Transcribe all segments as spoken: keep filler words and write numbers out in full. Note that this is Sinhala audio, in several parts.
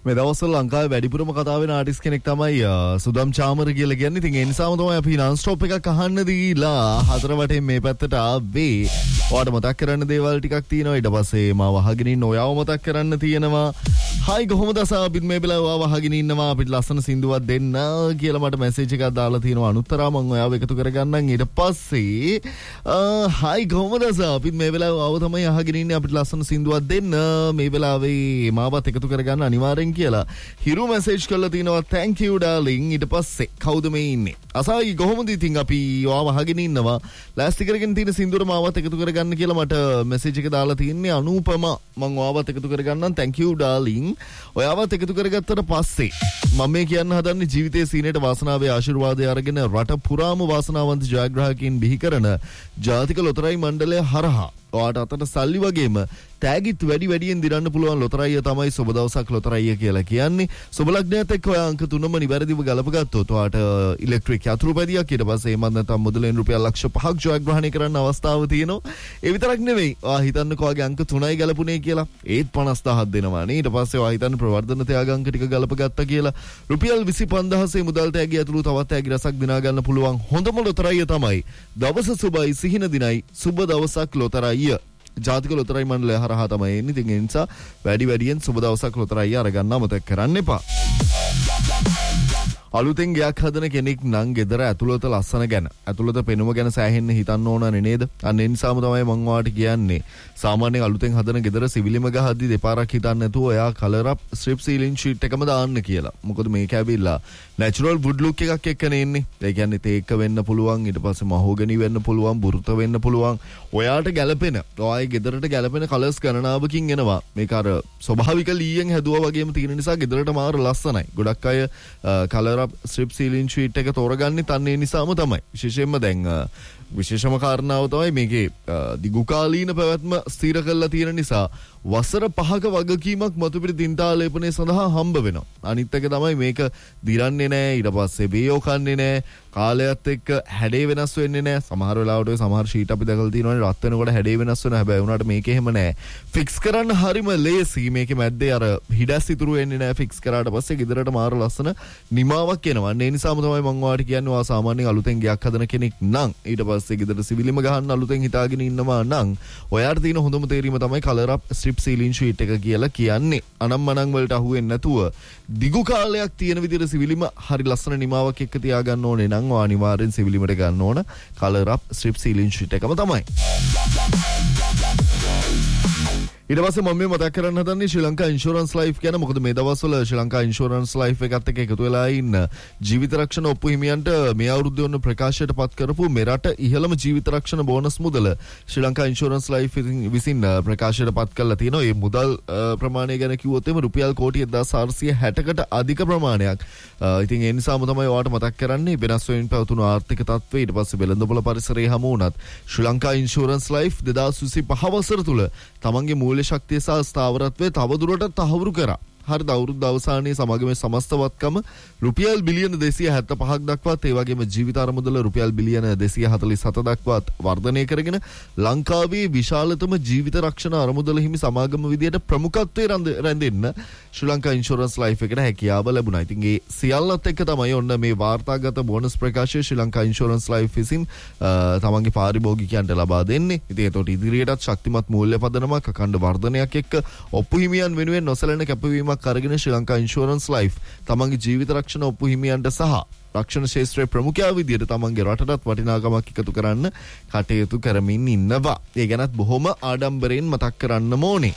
මේ දවස්වල ලංකාවේ වැඩිපුරම කතා වෙන ආටිස්ට් කෙනෙක් තමයි සුදම් චාමර කියලා කියන්නේ. ඉතින් ඒ නිසාම තමයි අපි non stop එකක් අහන්න දීලා හතර වටෙන් මේ පැත්තට ආවේ. ඔයාට මතක් කරන්න දේවල් ටිකක් තියෙනවා. ඊට පස්සේ මාව අහගෙන ඉන්න ඔයාව මතක් කරන්න තියෙනවා. හයි කොහොමද අසාපිත් මේ වෙලාව ඔයාව අහගෙන ඉන්නවා අපිට ලස්සන සින්දුවක් දෙන්න කියලා මට මැසේජ් එකක් දාලා තියෙනවා. අනුත්තරා මම ඔයාව එකතු කරගන්නම්. ඊට පස්සේ හයි කොහොමද අසාපිත් මේ වෙලාව ඔයාව තමයි අහගෙන ඉන්නේ අපිට ලස්සන සින්දුවක් දෙන්න මේ වෙලාවේ මාවත් එකතු කරගන්න අනිවාර්යෙන් කියලා හිරු මැසේජ් කරලා තිනවා. thank you darling. ඊට පස්සේ කවුද මේ ඉන්නේ? අසයි කොහොමද ඉතින් අපි ඔයාව අහගෙන ඉන්නවා. ලෑස්ති කරගෙන තියෙන සින්දුවර මාවත් එකතු කරගන්න කියලා මට මැසේජ් එක දාලා තින්නේ අනුපම. මම ඔයාවත් එකතු කරගන්නම්. thank you darling. ඔයාවත් එකතු කරගත්තට පස්සේ මම මේ කියන්න හදන්නේ ජීවිතයේ සීනේට වාසනාවේ ආශිර්වාදය අරගෙන රට පුරාම වාසනාවන්ත ජයග්‍රාහකයින් බිහි කරන ජාතික ලොතරැයි මණ්ඩලය හරහා ඔයාට අතට සල්ලි වගේම තෑගිත් වැඩි වැඩියෙන් දිරන්න පුළුවන් ලොතරැයිය තමයි සුබ දවසක් ලොතරැයිය කියලා කියන්නේ. සුබ ලග්නයත් එක්ක ඔයා අංක තුනම නිවැරදිව ගලපගත්තොත් ඔයාට ඉලෙක්ට්‍රික් යතුරු පැදියක් ඊට පස්සේ එමත් නැත්නම් මුදලෙන් රුපියල් ලක්ෂ පහක් ජයග්‍රහණය කරන්න අවස්ථාව තියෙනවා. ඒ විතරක් නෙවෙයි ඔයා හිතන්නකෝ ඔයාගේ අංක තුනයි ගලපුණේ කියලා. ඒත් පනස් දහයක් දෙනවා නේ. ඊට පස්සේ ඔයා හිතන්න ප්‍රවර්ධන තෑග අංක ටික ගලපගත්තා කියලා රුපියල් විසි පන්දාහසේ මුදල් තෑගිය ඇතුළු තවත් තෑගි රසක් දිනා ගන්න පුළුවන් හොඳම ලොතරැයිය තමයි දවස සුබයි සිහින දිනයි සුබ දවසක් ලොතරැයිය. ජාතික ලොතරැයි මණ්ඩලය හරහා තමයි එන්නේ. ඉතින් ඒ නිසා වැඩි වැඩියෙන් සුබ දවසක් ලොතරැයිය අරගන්න අමතක කරන්න එපා. අලුතෙන් ගයක් හදන කෙනෙක් නම් ගෙදර ඇතුළත ලස්සන ගැන ඇතුළත පෙනුම ගැන සෑහෙන්න හිතන්න ඕනනේ නේද? අන්න ඒ නිසාම තමයි මම ඔයාලට කියන්නේ සාමාන්‍යයෙන් අලුතෙන් හදන ගෙදර සිවිලිම ගහද්දි දෙපාරක් හිතන්න නැතුව ඔයා කලර් අප් ස්ට්‍රිප් සීලින් ෂීට් එකම දාන්න කියලා. මොකද මේක ඇවිල්ලා නැචරල් වුඩ් ලුක් එකක් එක්කනේ එන්නේ. ඒ කියන්නේ තේක වෙන්න පුළුවන්, ඊට පස්සේ මහෝගනි වෙන්න පුළුවන්, බුරුත වෙන්න පුළුවන්. ඔයාට ගැළපෙන, ඔයාගේ ගෙදරට ගැළපෙන කලර්ස් ගණනාවකින් එනවා. මේක අර ස්වභාවික ලීයෙන් හැදුවා වගේම තියෙන නිසා ගෙදරට මාර ලස්සනයි. ගොඩක් අය කලර් ස්ට්‍රිප් සීලින් ෂීට් එක තෝරගන්නේ තන්නේ නිසාම තමයි. විශේෂයෙන්ම දැන් විශේෂම කාරණාව තමයි මේකේ දිගු කාලීන පැවැත්ම ස්ථිර කරලා තියෙන නිසා වසර පහක වගකීමක් මතුපිට තින්තාලේපනය සඳහා හම්බ වෙනවා. අනිත් එක තමයි මේක දිරන්නේ නැහැ, ඊට පස්සේ බේයෝ කන්නේ නැහැ, කාලයත් එක්ක හැඩේ වෙනස් වෙන්නේ නැහැ. සමහර වෙලාවට ඔය සමහර ෂීට් අපි දැකලා තියෙනවානේ රත් වෙනකොට හැඩේ වෙනස් වෙනවා. හැබැයි උනාට මේක එහෙම නැහැ. ෆික්ස් කරන්න හරිම ලේසි. මේකේ මැද්දේ අර හිඩස් ඉතුරු වෙන්නේ නැහැ. ෆික්ස් කරාට පස්සේ ගෙදරට මාර ලස්සන නිමාවක් එනවා. ඒ නිසාම තමයි මම ඔයාලට කියන්නේ ඔයා සාමාන්‍යයෙන් අලුතෙන් ගයක් හදන කෙනෙක් නම් ඊට පස්සේ ගෙදර සිවිලිම ගහන්න අලුතෙන් හිතාගෙන ඉන්නවා නම් ඔයාට තියෙන හොඳම තේරීම තමයි කලර් අප් ස්ට්‍රිප් සීලින් ෂීට් එක කියලා කියන්නේ. අනම්මනම් වලට අහුවෙන්නේ නැතුව දිගු කාලයක් තියෙන විදිහට සිවිලිම හරි ලස්සන නිමාවක් එක්ක තියාගන්න ඕනේ නම් ඔයා අනිවාර්යෙන් සිවිලිමට ගන්න ඕන කලර් අප් ස්ට්‍රිප් සීලින් ෂීට් එකම තමයි. ඊට පස්සේ මම මේ මතක් කරන්න හදන්නේ ශ්‍රී ලංකා ඉන්ෂුරන්ස් ලයිෆ් ගැන. මොකද මේ දවස්වල ශ්‍රී ලංකා ඉන්ෂුරන්ස් ලයිෆ් එකත් එක්ක එකතු වෙලා ඉන්න ජීවිත රක්ෂණ ඔප්පු හිමියන්ට මේ අවුරුද්දේ වන ප්‍රකාශයට පත් කරපු මෙරට ඉහළම ජීවිත රක්ෂණ බෝනස් මුදල ශ්‍රී ලංකා ඉන්ෂුරන්ස් ලයිෆ් විසින් ප්‍රකාශයට පත් කරලා තියෙනවා. මේ මුදල් ප්‍රමාණය ගැන කිව්වොත් එimhe රුපියල් කෝටි එක්දාස් හාරසිය හැටකට අධික ප්‍රමාණයක්. ඉතින් ඒ නිසාම තමයි ඔයාලට මතක් කරන්නේ වෙනස් වෙමින් පැවතුණු ආර්ථික තත්ත්වය ඊට පස්සේ වෙළඳපොළ පරිසරයේ හමු වුණත් ශ්‍රී ලංකා ඉන්ෂුරන්ස් ලයිෆ් දෙදාස් විසිපහ වසර තුල තමන්ගේ මූල්‍ය ශක්තිය සහ ස්ථාවරත්වය තවදුරටත් තහවුරු කරා. හරිද? අවුරුද්ද අවසානයේ සමග මේ සමස්ත වත්කම රුපියල් බිලියන දෙසිය හැත්තෑපහක් දක්වාත් ඒ වගේම ජීවිත අරමුදල රුපියල් බිලියන දෙසිය හතළිස් හත දක්වාත් වර්ධනය කරගෙන ලංකාවේ විශාලතම ජීවිත රක්ෂණ අරමුදල හිමි සමාගම විදියට ප්‍රමුඛත්වයේ රැඳෙන්න ශ්‍රී ලංකා ඉන්ෂුරන්ස් ලයිෆ් එකට හැකියාව ලැබුණා. ඉතින් ඒ සියල්ලත් එක්ක තමයි ඔන්න මේ වාර්තාගත බෝනස් ප්‍රකාශය ශ්‍රී ලංකා ඉන්ෂුරන්ස් ලයිෆ් විසින් තමන්ගේ පාරිභෝගිකයන්ට ලබා දෙන්නේ. ඉතින් ඒතකොට ඉදිරියටත් ශක්තිමත් මූල්‍ය පදනමක් අඛණ්ඩ වර්ධනයක් එක්ක ඔප්පු හිමියන් වෙනුවෙන් නොසැලෙන කැපවීමක් කරගෙන ශ්‍රී ලංකා ඉන්ෂුරන්ස් ලයිෆ් තමන්ගේ ජීවිත රක්ෂණ ඔප්පු හිමියන්ට සහ රක්ෂණ ශාස්ත්‍රයේ ප්‍රමුඛයා විදියට තමන්ගේ රටටත් වටිනාකමක් එකතු කරන්න කටයුතු කරමින් ඉන්නවා. ඒ ගැනත් බොහොම ආඩම්බරයෙන් මතක් කරන්න ඕනේ.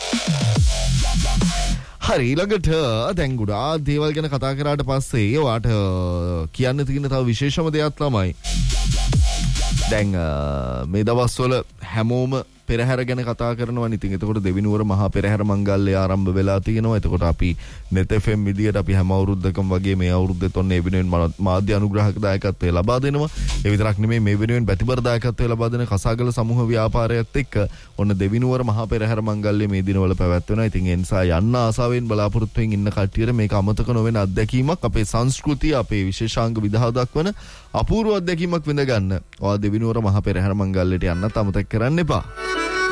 හරි ඊළඟට දැන් ගොඩාක් දේවල් ගැන කතා කරාට පස්සේ ඔයාට කියන්න තියෙන තව විශේෂම දෙයක් තමයි දැන් මේ දවස්වල හැමෝම පෙරහැර ගැන කතා කරනවා. ඉතින් එතකොට දෙවිනුවර මහා පෙරහැර මංගල්‍ය ආරම්භ වෙලා තියෙනවා. එතකොට අපි net F M විදියට අපි හැම අවුරුද්දකම වගේ මේ අවුරුද්දෙත් ඔන්න ඒ වෙනුවෙන් මාධ්‍ය අනුග්‍රහක දායකත්වය ලබා දෙනවා. ඒ විතරක් නෙමෙයි මේ වෙනුවෙන් බැතිබර දායකත්වය ලබා දෙන කසාගල සමූහ ව්‍යාපාරයත් එක්ක ඔන්න දෙවිනුවර මහා පෙරහැර මංගල්‍ය මේ දිනවල පැවැත්වෙනවා. ඉතින් ඒ නිසා යන්න ආසාවෙන් බලාපොරොත්තු වෙමින් ඉන්න කට්ටියට මේක අමතක නොවන අත්දැකීමක්, අපේ සංස්කෘතිය, අපේ විශේෂාංග විදහා දක්වන අපූර්ව අත්දැකීමක් විඳ ගන්න. ඔයා දෙවිනුවර මහා පෙරහැර මංගල්‍යයට යන්නත් අමතක කරන්න එපා.